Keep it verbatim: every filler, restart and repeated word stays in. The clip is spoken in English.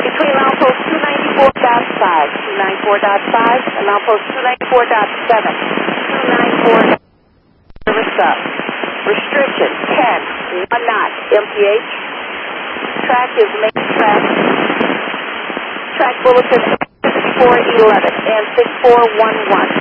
Between Line Post two ninety-four point five, two ninety-four point five, and Line Post two ninety-four point seven, two ninety-four service up. Restriction ten, one knot, M P H. Track is main track. Track bulletin six four eleven and six four one one.